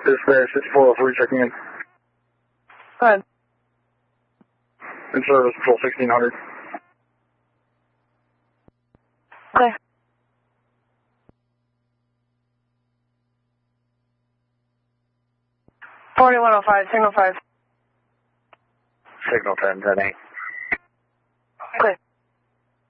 This there, 6403 checking in. Go ahead. In service, Patrol 1600. Okay. Signal 5. Signal 10, 10-8. Okay.